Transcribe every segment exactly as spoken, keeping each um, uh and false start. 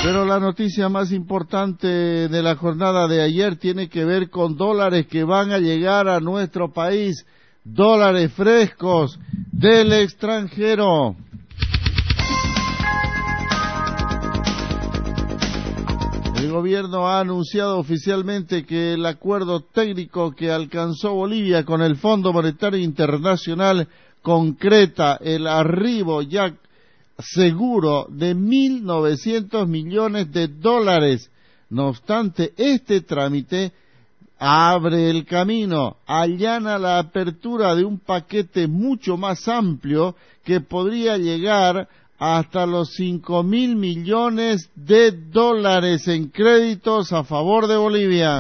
Pero la noticia más importante de la jornada de ayer tiene que ver con dólares que van a llegar a nuestro país, dólares frescos del extranjero. El gobierno ha anunciado oficialmente que el acuerdo técnico que alcanzó Bolivia con el Fondo Monetario Internacional concreta el arribo ya seguro de mil novecientos millones de dólares. No obstante, este trámite abre el camino, allana la apertura de un paquete mucho más amplio que podría llegar hasta los cinco mil millones de dólares en créditos a favor de Bolivia.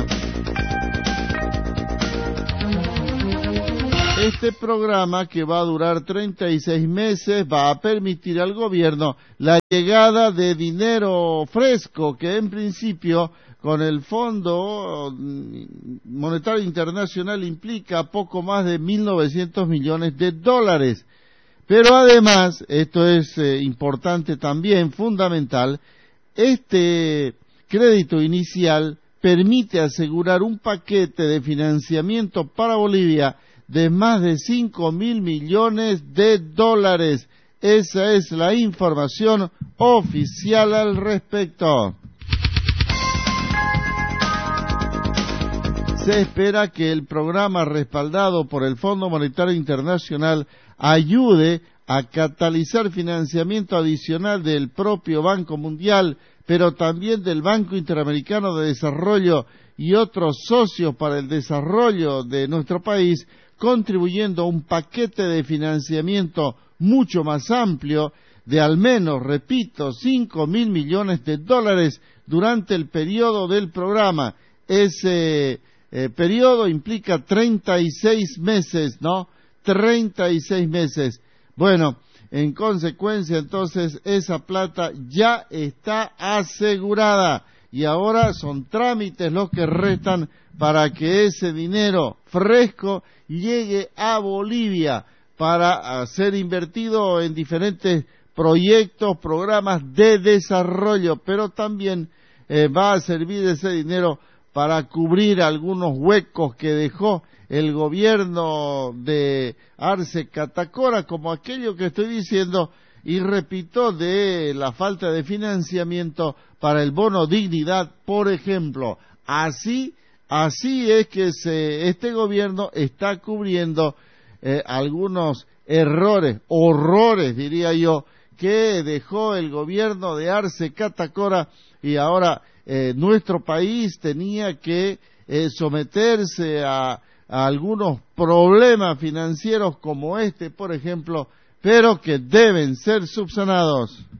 Este programa, que va a durar treinta y seis meses, va a permitir al gobierno la llegada de dinero fresco, que en principio con el Fondo Monetario Internacional implica poco más de mil novecientos millones de dólares. Pero además, esto es eh, importante también, fundamental, este crédito inicial permite asegurar un paquete de financiamiento para Bolivia de más de cinco mil millones de dólares. Esa es la información oficial al respecto. Se espera que el programa respaldado por el Fondo Monetario Internacional ayude a catalizar financiamiento adicional del propio Banco Mundial, pero también del Banco Interamericano de Desarrollo y otros socios para el desarrollo de nuestro país, contribuyendo a un paquete de financiamiento mucho más amplio de al menos, repito, cinco mil millones de dólares durante el periodo del programa. Ese eh, periodo implica treinta y seis meses, ¿no? treinta y seis meses. Bueno, en consecuencia, entonces, esa plata ya está asegurada y ahora son trámites los que restan para que ese dinero fresco llegue a Bolivia para ser invertido en diferentes proyectos, programas de desarrollo, pero también eh, va a servir ese dinero para cubrir algunos huecos que dejó el gobierno de Arce Catacora, como aquello que estoy diciendo, y repito, de la falta de financiamiento para el bono dignidad, por ejemplo. Así, así es que se, este gobierno está cubriendo eh, algunos errores, horrores, diría yo, que dejó el gobierno de Arce Catacora, y ahora eh, nuestro país tenía que eh, someterse a a algunos problemas financieros como este, por ejemplo, pero que deben ser subsanados.